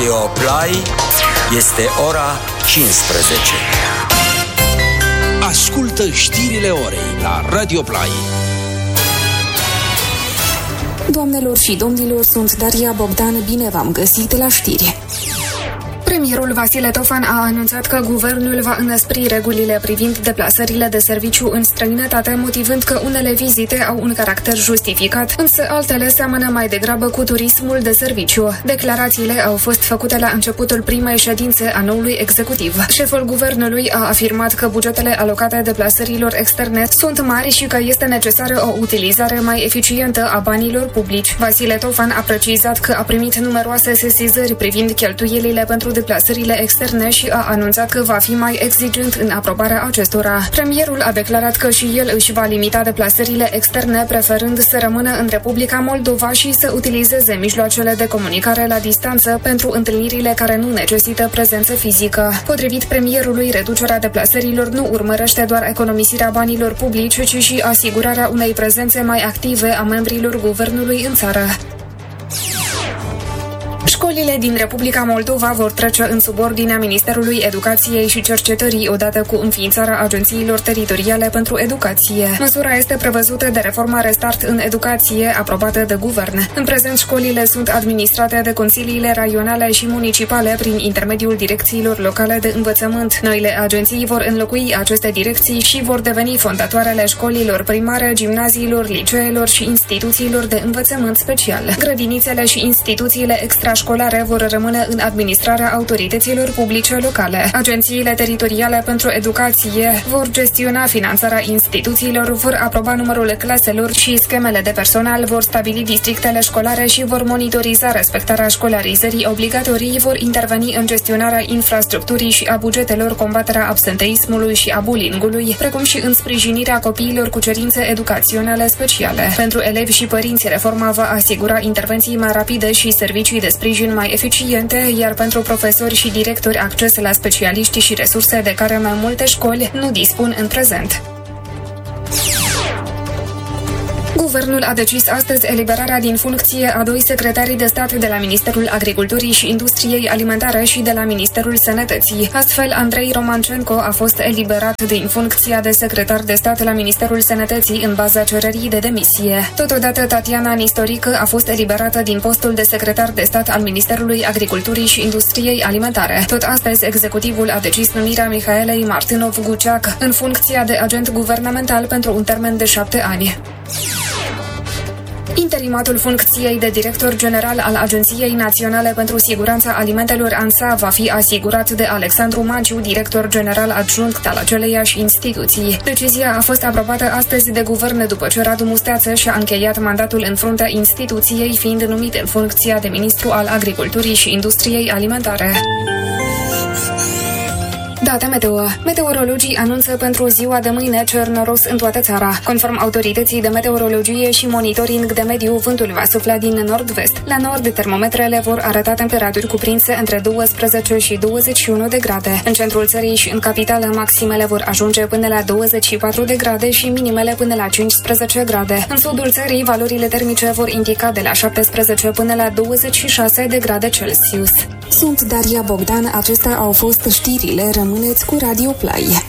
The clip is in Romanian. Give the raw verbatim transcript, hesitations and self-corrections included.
Radio Play este ora cincisprezece. Ascultă știrile orei la Radio Play. Doamnelor și domnilor, sunt Daria Bogdan, bine v-am găsit la știri. Premierul Vasile Tofan a anunțat că guvernul va înăspri regulile privind deplasările de serviciu în străinătate, motivând că unele vizite au un caracter justificat, însă altele seamănă mai degrabă cu turismul de serviciu. Declarațiile au fost făcute la începutul primei ședințe a noului executiv. Șeful guvernului a afirmat că bugetele alocate deplasărilor externe sunt mari și că este necesară o utilizare mai eficientă a banilor publici. Vasile Tofan a precizat că a primit numeroase sesizări privind cheltuielile pentru deplasările externe și a anunțat că va fi mai exigent în aprobarea acestora. Premierul a declarat că și el își va limita deplasările externe, preferând să rămână în Republica Moldova și să utilizeze mijloacele de comunicare la distanță pentru întâlnirile care nu necesită prezență fizică. Potrivit premierului, reducerea deplasărilor nu urmărește doar economisirea banilor publici, ci și asigurarea unei prezențe mai active a membrilor guvernului în țară. Școlile din Republica Moldova vor trece în subordinea Ministerului Educației și Cercetării odată cu înființarea agențiilor teritoriale pentru educație. Măsura este prevăzută de reforma Restart în educație, aprobată de guvern. În prezent, școlile sunt administrate de consiliile raionale și municipale prin intermediul direcțiilor locale de învățământ. Noile agenții vor înlocui aceste direcții și vor deveni fondatoarele școlilor primare, gimnaziilor, liceelor și instituțiilor de învățământ special. Grădinițele și instituțiile extrașcolare vor rămâne în administrarea autorităților publice locale. Agențiile teritoriale pentru educație vor gestiona finanțarea instituțiilor, vor aproba numărul claselor și schemele de personal, vor stabili districtele școlare și vor monitoriza respectarea școlarizării obligatorii, vor interveni în gestionarea infrastructurii și a bugetelor, combaterea absenteismului și a bullyingului, precum și în sprijinirea copiilor cu cerințe educaționale speciale. Pentru elevi și părinți, reforma va asigura intervenții mai rapide și servicii de sprijin mai eficiente, iar pentru profesori și directori acces la specialiști și resurse de care mai multe școli nu dispun în prezent. Guvernul a decis astăzi eliberarea din funcție a doi secretari de stat de la Ministerul Agriculturii și Industriei Alimentare și de la Ministerul Sănătății. Astfel, Andrei Romancenco a fost eliberat din funcția de secretar de stat la Ministerul Sănătății în baza cererii de demisie. Totodată, Tatiana Nistorică a fost eliberată din postul de secretar de stat al Ministerului Agriculturii și Industriei Alimentare. Tot astăzi, executivul a decis numirea Mihaelei Martynov-Guceac în funcția de agent guvernamental pentru un termen de șapte ani. Interimatul funcției de director general al Agenției Naționale pentru Siguranța Alimentelor ANSA va fi asigurat de Alexandru Magiu, director general adjunct al aceleiași instituții. Decizia a fost aprobată astăzi de guvern după ce Radu Musteață și-a încheiat mandatul în fruntea instituției, fiind numit în funcția de ministru al Agriculturii și Industriei Alimentare. Date meteo. Meteorologii anunță pentru ziua de mâine cer noros în toată țara. Conform autorității de meteorologie și monitoring de mediu, vântul va sufla din nord-vest. La nord, termometrele vor arăta temperaturi cuprinse între douăsprezece și douăzeci și unu de grade. În centrul țării și în capitală, maximele vor ajunge până la douăzeci și patru de grade și minimele până la cincisprezece grade. În sudul țării, valorile termice vor indica de la șaptesprezece până la douăzeci și șase de grade Celsius. Sunt Daria Bogdan, acestea au fost știrile. Rămâneți cu Radio Play.